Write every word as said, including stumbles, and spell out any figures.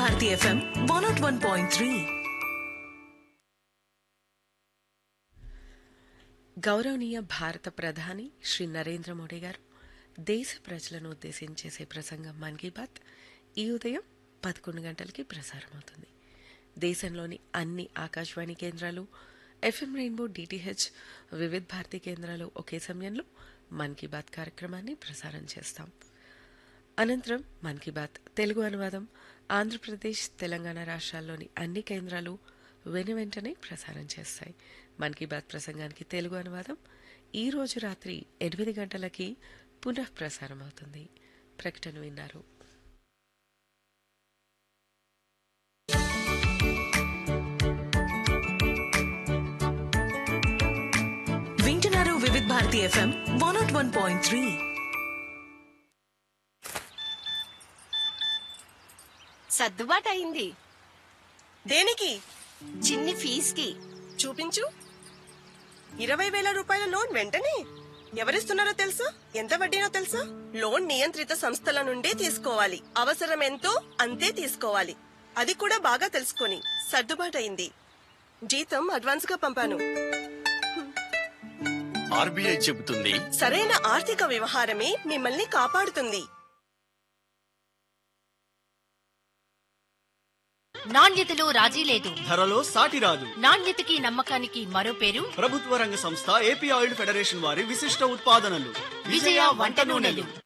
Bharati FM one not one point three. గౌరవనీయ భారత ప్రధాని శ్రీ నరేంద్ర మోడీ గారు దేశ ప్రజలను ఉద్దేశించి చేసే ప్రసంగం మన్ కీ బాత్ ఈ ఉదయం పదకొండు గంటలకి ప్రసారమవుతుంది. దేశంలోని అన్ని ఆకాశవాణి కేంద్రాలు, ఎఫ్ఎం రెయిన్బో, డిటిహెచ్, వివిధ భారతి కేంద్రాలు ఒకే సమయంలో మన్ కీ బాత్ కార్యక్రమాన్ని ప్రసారం చేస్తాం. అనంతరం మన్ కీ బాత్ తెలుగు అనువాదం ఆంధ్రప్రదేశ్, తెలంగాణ రాష్ట్రాల్లోని అన్ని కేంద్రాలు వెను వెంటనే ప్రసారం చేస్తాయి. మన్ కీ బాత్ ప్రసంగానికి తెలుగు అనువాదం ఈ రోజు రాత్రి ఎనిమిది గంటలకి పునః ప్రసారం అవుతుంది. ప్రకటన విన్నారు. వింటున్నారు వివిధ Bharati FM one not one point three. సర్దుబాటు అయింది. దేనికి? చిన్ని ఫీజుకి. చూపించు. ఇరవై వేల రూపాయల లోన్ వెంటనే ఎవరిస్తున్నారో తెలుసా? ఎంత వడ్డీనో తెలుసా? లోన్ నియంత్రిత సంస్థల నుండి తీసుకోవాలి. అవసరం ఎంతో అంతే తీసుకోవాలి. అది కూడా బాగా తెలుసుకొని. సర్దుబాటయింది. జీతం అడ్వాన్స్ గా పంపాను. ఆర్బీఐ చెబుతుంది, సరైన ఆర్థిక వ్యవహారమే మిమ్మల్ని కాపాడుతుంది. నాణ్యతలో రాజీ లేదు, ధరలో సాటి రాదు. నాణ్యతకి నమ్మకానికి మరో పేరు ప్రభుత్వ రంగ సంస్థ ఏపీ ఆయిల్ ఫెడరేషన్ వారి విశిష్ట ఉత్పాదనలు విజయ వంట నూనెలు.